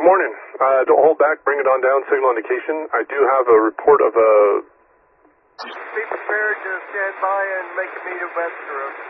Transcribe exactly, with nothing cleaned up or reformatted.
morning. Uh, don't hold back. Bring it on down. Signal indication. I do have a report of a... Be prepared to stand by and make a meet of Westeros.